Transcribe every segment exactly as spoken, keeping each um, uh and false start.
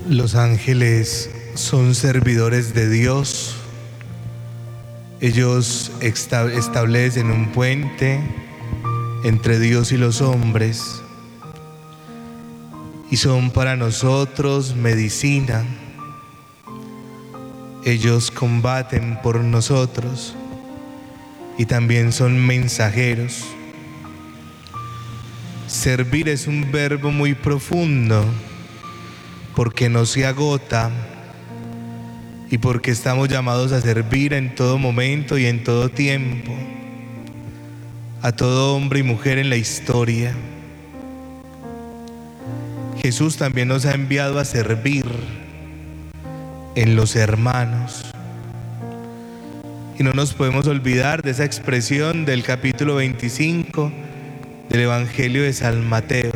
Los ángeles son servidores de Dios. Ellos establecen un puente entre Dios y los hombres y son para nosotros medicina. Ellos combaten por nosotros y también son mensajeros. Servir es un verbo muy profundo porque no se agota y porque estamos llamados a servir en todo momento y en todo tiempo, a todo hombre y mujer en la historia. Jesús también nos ha enviado a servir en los hermanos. Y no nos podemos olvidar de esa expresión del capítulo veinticinco del Evangelio de San Mateo.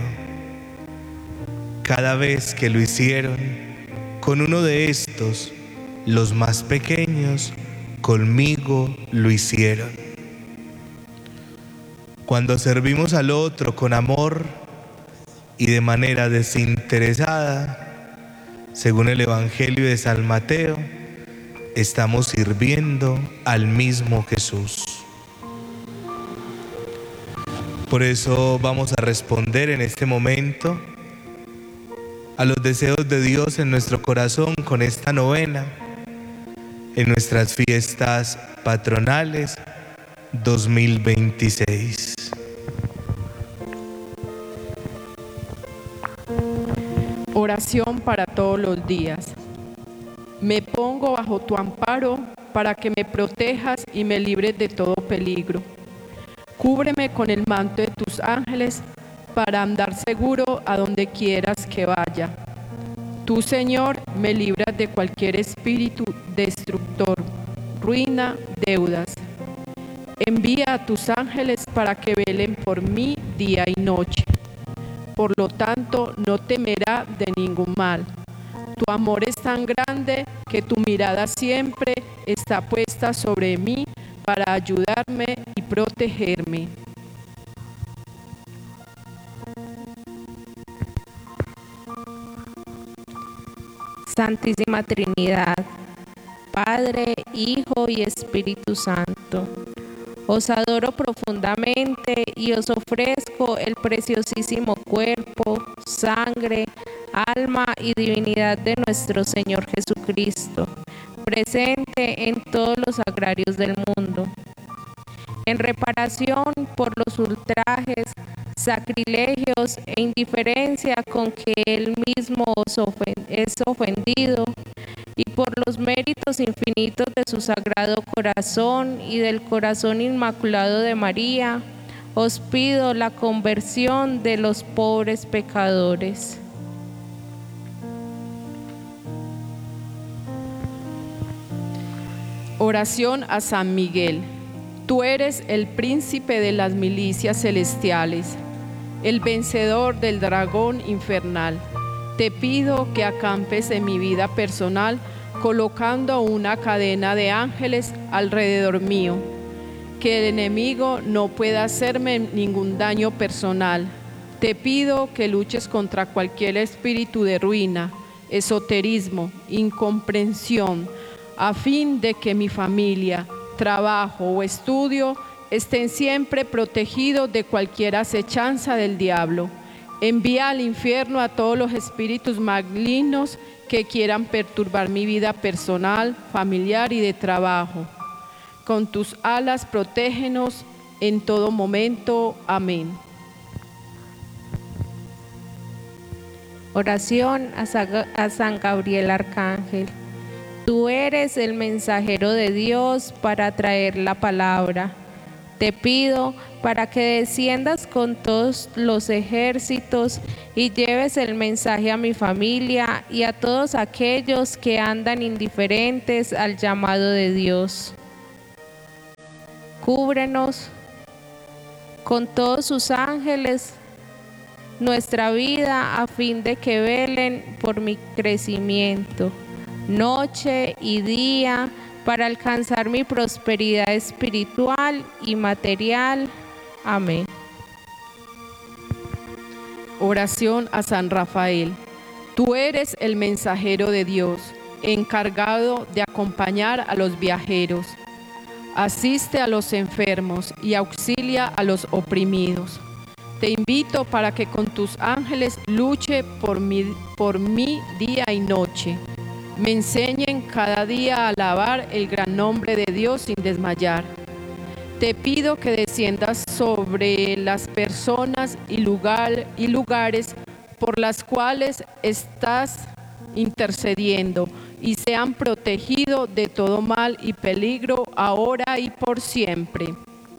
Cada vez que lo hicieron con uno de estos, los más pequeños, conmigo lo hicieron. Cuando servimos al otro con amor y de manera desinteresada, según el Evangelio de San Mateo, estamos sirviendo al mismo Jesús. Por eso vamos a responder en este momento a los deseos de Dios en nuestro corazón con esta novena, en nuestras fiestas patronales dos mil veintiséis. Oración para todos los días. Me pongo bajo tu amparo para que me protejas y me libres de todo peligro. Cúbreme con el manto de tus ángeles para andar seguro a donde quieras que vaya. Tú, Señor, me libras de cualquier espíritu destructor, ruina, deudas. Envía a tus ángeles para que velen por mí día y noche. Por lo tanto, no temerá de ningún mal. Tu amor es tan grande que tu mirada siempre está puesta sobre mí para ayudarme y protegerme. Santísima Trinidad, Padre, Hijo y Espíritu Santo, os adoro profundamente y os ofrezco el preciosísimo cuerpo, sangre, alma y divinidad de nuestro Señor Jesucristo, presente en todos los sagrarios del mundo, en reparación por los ultrajes, sacrilegios e indiferencia con que Él mismo os ofen- es ofendido, y por los méritos infinitos de su sagrado corazón y del corazón inmaculado de María, os pido la conversión de los pobres pecadores. Oración a San Miguel. Tú eres el príncipe de las milicias celestiales, el vencedor del dragón infernal. Te pido que acampes en mi vida personal colocando una cadena de ángeles alrededor mío, que el enemigo no pueda hacerme ningún daño personal. Te pido que luches contra cualquier espíritu de ruina, esoterismo, incomprensión, a fin de que mi familia, trabajo o estudio estén siempre protegidos de cualquier acechanza del diablo. Envía al infierno a todos los espíritus malignos que quieran perturbar mi vida personal, familiar y de trabajo. Con tus alas protégenos en todo momento. Amén. Oración a Sa- a San Gabriel Arcángel. Tú eres el mensajero de Dios para traer la palabra. Te pido para que desciendas con todos los ejércitos y lleves el mensaje a mi familia y a todos aquellos que andan indiferentes al llamado de Dios. Cúbrenos con todos sus ángeles nuestra vida a fin de que velen por mi crecimiento, noche y día, para alcanzar mi prosperidad espiritual y material. Amén. Oración a San Rafael. Tú eres el mensajero de Dios, encargado de acompañar a los viajeros. Asiste a los enfermos y auxilia a los oprimidos. Te invito para que con tus ángeles luche por mí, por mí día y noche. Me enseñen cada día a alabar el gran nombre de Dios sin desmayar. Te pido que desciendas sobre las personas y, lugar, y lugares por las cuales estás intercediendo y sean protegidos de todo mal y peligro ahora y por siempre.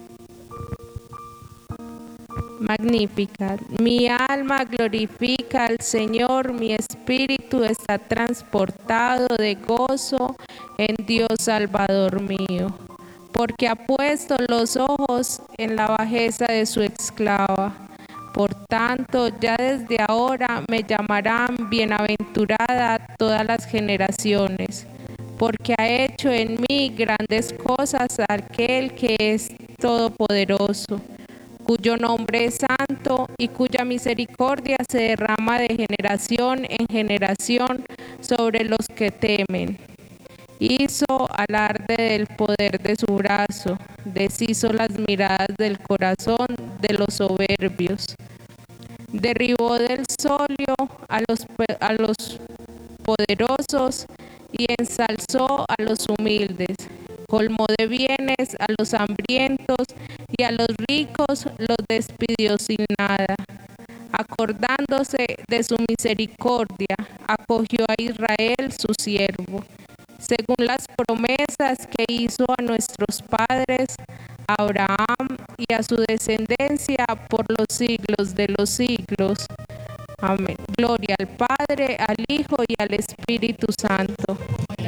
Magnificat. Mi alma glorifica al Señor, mi espíritu está transportado de gozo en Dios Salvador mío, porque ha puesto los ojos en la bajeza de su esclava. Por tanto, ya desde ahora me llamarán bienaventurada todas las generaciones, porque ha hecho en mí grandes cosas aquel que es todopoderoso, cuyo nombre es santo y cuya misericordia se derrama de generación en generación sobre los que temen. Hizo alarde del poder de su brazo, deshizo las miradas del corazón de los soberbios. Derribó del solio a los, a los poderosos y ensalzó a los humildes. Colmó de bienes a los hambrientos y a los ricos los despidió sin nada. Acordándose de su misericordia, acogió a Israel su siervo, según las promesas que hizo a nuestros padres, a Abraham y a su descendencia por los siglos de los siglos. Amén. Gloria al Padre, al Hijo y al Espíritu Santo.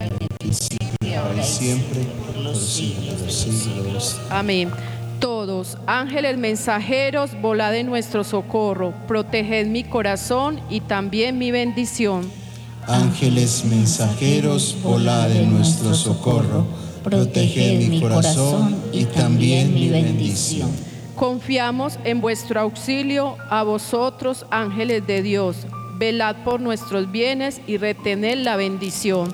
Ahora y siempre, por los siglos de los siglos. Amén. Todos, ángeles mensajeros, volad en nuestro socorro, proteged mi corazón y también mi bendición. Ángeles mensajeros, volad en nuestro socorro, proteged mi corazón y también mi bendición. Confiamos en vuestro auxilio, a vosotros, ángeles de Dios, velad por nuestros bienes y retened la bendición.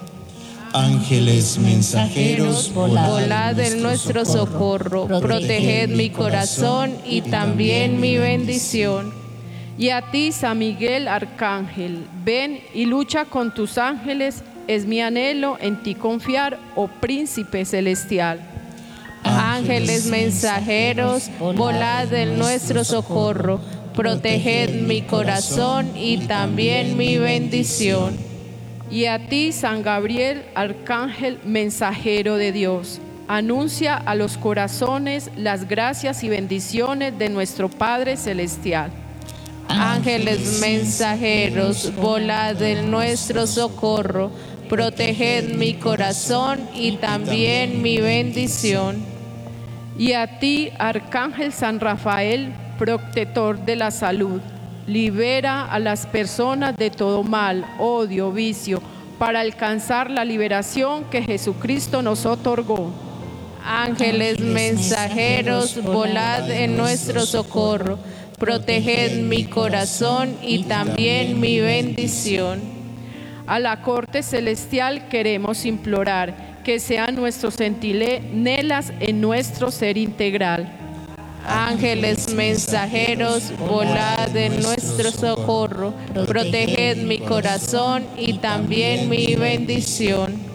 Ángeles mensajeros, volad en nuestro socorro, proteged mi corazón y también mi bendición. Y a ti, San Miguel Arcángel, ven y lucha con tus ángeles, es mi anhelo en ti confiar, oh Príncipe Celestial. Ángeles mensajeros, volad en nuestro socorro, proteged mi corazón y también mi bendición. Y a ti, San Gabriel, Arcángel, mensajero de Dios, anuncia a los corazones las gracias y bendiciones de nuestro Padre Celestial. Ángeles mensajeros, volad en nuestro socorro, proteged mi corazón y también mi bendición. Y a ti, Arcángel San Rafael, protector de la salud, libera a las personas de todo mal, odio, vicio, para alcanzar la liberación que Jesucristo nos otorgó. Ángeles mensajeros, volad en nuestro socorro, proteged mi corazón y también mi bendición. A la corte celestial queremos implorar que sean nuestros centinelas en nuestro ser integral. Ángeles mensajeros, volad en nuestro socorro, proteged mi corazón y también mi bendición.